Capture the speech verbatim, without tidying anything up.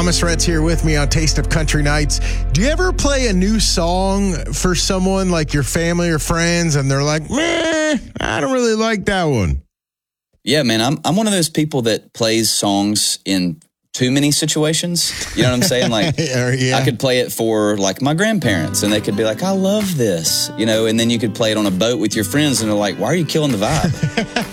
Thomas Rhett's here with me on Taste of Country Nights. Do you ever play a new song for someone like your family or friends and they're like, meh, I don't really like that one? Yeah, man, I'm I'm one of those people that plays songs in too many situations. You know what I'm saying? Like, yeah. I could play it for like my grandparents and they could be like, I love this, you know, and then you could play it on a boat with your friends and they're like, why are you killing the vibe?